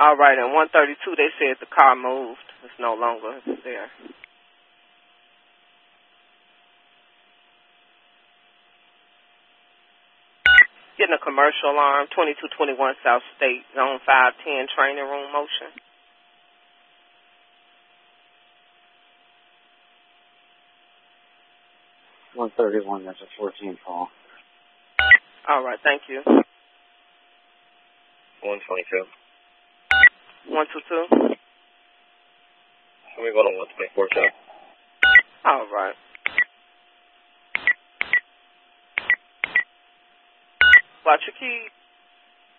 All right, and 132, they said the car moved. It's no longer there. Getting a commercial alarm, 2221 South State, Zone 510, training room motion. $131, that's a 14 call. All right, thank you. 122. 122. Let me go to 124, sir. All right. Watch your keys.